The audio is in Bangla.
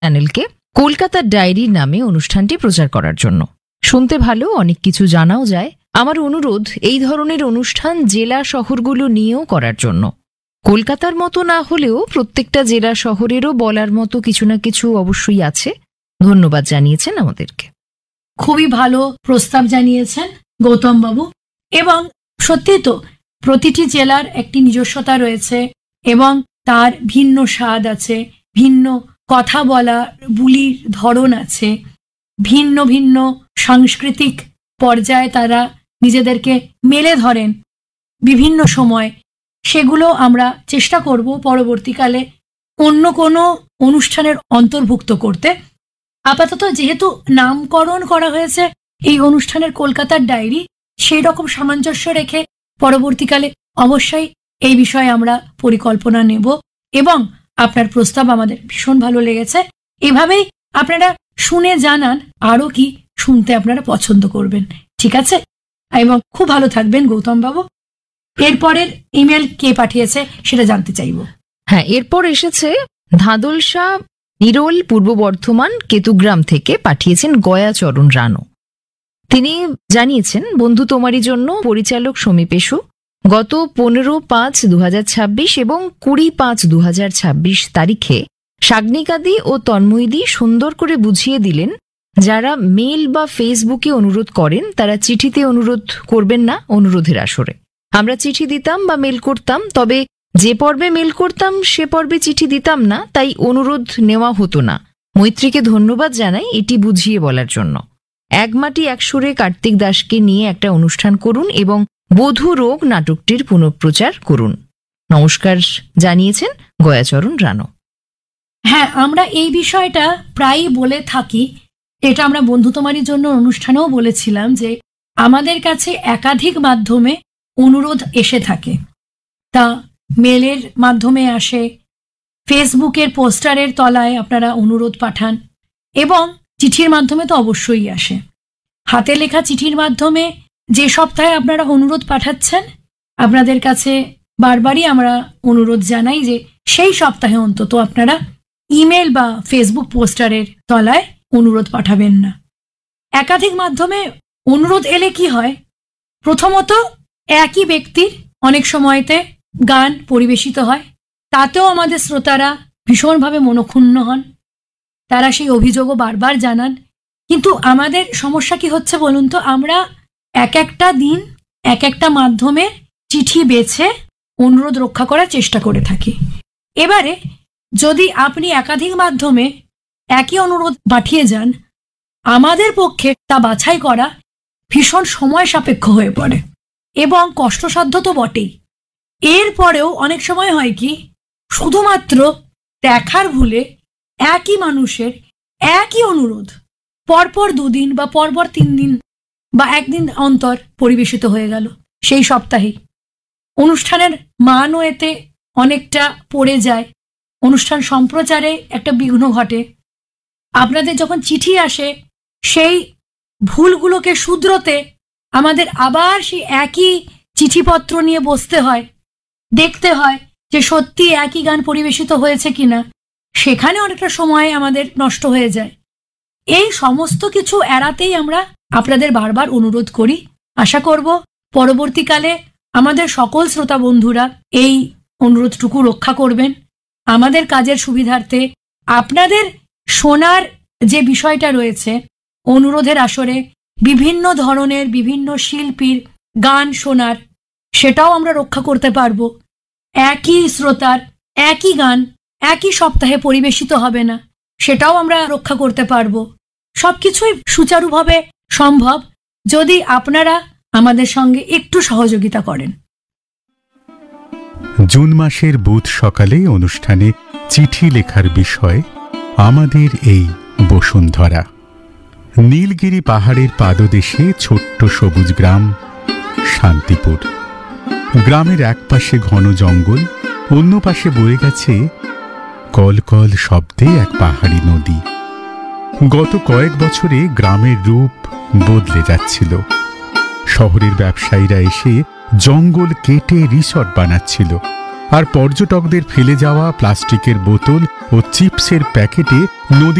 চ্যানেলকে কলকাতার ডায়েরি নামে অনুষ্ঠানটি প্রচার করার জন্য। শুনতে ভালো, অনেক কিছু জানাও যায়। আমার অনুরোধ এই ধরনের অনুষ্ঠান জেলা শহরগুলো নিয়েও করার জন্য। কলকাতার মতো না হলেও প্রত্যেকটা জেলা শহরেরও বলার মতো কিছু না কিছু অবশ্যই আছে। ধন্যবাদ জানিয়েছেন আমাদেরকে। খুবই ভালো প্রস্তাব জানিয়েছেন গৌতম বাবু। এবং সত্যি তো প্রতিটি জেলার একটি নিজস্বতা রয়েছে এবং তার ভিন্ন স্বাদ আছে, ভিন্ন কথা বলা বুলির ধরন আছে, ভিন্ন ভিন্ন সাংস্কৃতিক পর্যায়ে তারা নিজেদেরকে মেলে ধরেন বিভিন্ন সময়। সেগুলো আমরা চেষ্টা করব পরবর্তীকালে অন্য কোনো অনুষ্ঠানের অন্তর্ভুক্ত করতে। আপাতত যেহেতু নামকরণ করা হয়েছে এই অনুষ্ঠানের কলকাতার ডায়েরি, সেই রকম সামঞ্জস্য রেখে পরবর্তীকালে অবশ্যই এই বিষয়ে আমরা পরিকল্পনা নেব। এবং আপনার প্রস্তাব আমাদের ভীষণ ভালো লেগেছে। এভাবেই আপনারা শুনে জানান আরও কি শুনতে আপনারা পছন্দ করবেন। ঠিক আছে? এবং খুব ভালো থাকবেন গৌতম বাবু। এরপরের ইমেল কে পাঠিয়েছে সেটা জানতে চাইব। হ্যাঁ, এরপর এসেছে ধাদলসা নিরোল, পূর্ব বর্ধমান কেতুগ্রাম থেকে পাঠিয়েছেন গয়াচরণ রানো। তিনি জানিয়েছেন, বন্ধু তোমারই জন্য পরিচালক সমীপেশু গত 15/5/2026 এবং 20/5/2026 তারিখে সাগ্নিকাদি ও তন্ময়দি সুন্দর করে বুঝিয়ে দিলেন যারা মেল বা ফেসবুকে অনুরোধ করেন তারা চিঠিতে অনুরোধ করবেন না অনুরোধের আসরে। আমরা চিঠি দিতাম বা মেল করতাম, তবে যে পর্বে মেল করতাম সে পর্বে চিঠি দিতাম না, তাই অনুরোধ নেওয়া হতো না। মৈত্রীকে ধন্যবাদ জানাই এটি বুঝিয়ে বলার জন্য। এক মাটি এক সুরে কার্তিক দাসকে নিয়ে একটা অনুষ্ঠান করুন এবং বধূ রোগ নাটকটির পুনঃপ্রচার করুন। নমস্কার জানিয়েছেন গয়াচরণ রানো। হ্যাঁ, আমরা এই বিষয়টা প্রায়ই বলে থাকি। এটা আমরা বন্ধু তোমারই জন্য অনুষ্ঠানেও বলেছিলাম যে আমাদের কাছে একাধিক মাধ্যমে অনুরোধ এসে থাকে। তা মেলের মাধ্যমে আসে, ফেসবুকের পোস্টারের তলায় আপনারা অনুরোধ পাঠান এবং চিঠির মাধ্যমে তো অবশ্যই আসে। হাতে লেখা চিঠির মাধ্যমে যে সপ্তাহে আপনারা অনুরোধ পাঠাচ্ছেন, আপনাদের কাছে বারবারই আমরা অনুরোধ জানাই যে সেই সপ্তাহে অন্তত আপনারা ইমেল বা ফেসবুক পোস্টারের তলায় অনুরোধ পাঠাবেন না। একাধিক মাধ্যমে অনুরোধ এলে কি হয়, প্রথমত একই ব্যক্তির অনেক সময়তে গান পরিবেশিত হয়, তাতেও আমাদের শ্রোতারা ভীষণভাবে মনক্ষুণ্ণ হন, তারা সেই অভিযোগও বারবার জানান। কিন্তু আমাদের সমস্যা কি হচ্ছে বলুন তো, আমরা এক একটা দিন এক একটা মাধ্যমে চিঠি বেছে অনুরোধ রক্ষা করার চেষ্টা করে থাকি। এবারে যদি আপনি একাধিক মাধ্যমে একই অনুরোধ পাঠিয়ে যান, আমাদের পক্ষে তা বাছাই করা ভীষণ সময় সাপেক্ষ হয়ে পড়ে এবং কষ্টসাধ্য তো বটেই। এরপরেও অনেক সময় হয় কি, শুধুমাত্র দেখার ভুলে একই মানুষের একই অনুরোধ পরপর 2 দিন বা পরপর 3 দিন বা একদিন অন্তর পরিবেশিত হয়ে গেল সেই সপ্তাহেই। অনুষ্ঠানের মানও এতে অনেকটা পড়ে যায়, অনুষ্ঠান সম্প্রচারে একটা বিঘ্ন ঘটে। আপনাদের যখন চিঠি আসে সেই ভুলগুলোকে শুধরোতে আমাদের আবার সেই একই চিঠিপত্র নিয়ে বসতে হয়, দেখতে হয় যে সত্যি একই গান পরিবেশিত হয়েছে কিনা। সেখানে অনেকটা সময় আমাদের নষ্ট হয়ে যায়। এই সমস্ত কিছু এড়াতেই আমরা আপনাদের বারবার অনুরোধ করি। আশা করব পরবর্তীকালে আমাদের সকল শ্রোতা বন্ধুরা এই অনুরোধটুকু রক্ষা করবেন। আমাদের কাজের সুবিধার্থে আপনাদের শোনার যে বিষয়টা রয়েছে, অনুরোধের আসরে বিভিন্ন ধরনের বিভিন্ন শিল্পীর গান শোনার, সেটাও আমরা রক্ষা করতে পারবো। একই শ্রোতার একই গান একই সপ্তাহে পরিবেশিত হবে না, সেটাও আমরা রক্ষা করতে পারবো। সবকিছুই সুচারুভাবে সম্ভব যদি আপনারা আমাদের সঙ্গে একটু সহযোগিতা করেন। জুন মাসের বুধ সকালে অনুষ্ঠানে চিঠি লেখার বিষয় আমাদের এই বসুন্ধরা। নীলগিরি পাহাড়ের পাদদেশে ছোট্ট সবুজ গ্রাম শান্তিপুর। গ্রামের এক পাশে ঘন জঙ্গল, অন্য পাশে বয়ে গেছে কলকল শব্দে এক পাহাড়ি নদী। গত কয়েক বছরে গ্রামের রূপ বদলে যাচ্ছিল। শহরের ব্যবসায়ীরা এসে জঙ্গল কেটে রিসর্ট বানাচ্ছিল, আর পর্যটকদের ফেলে যাওয়া প্লাস্টিকের বোতল ও চিপসের প্যাকেটে নদী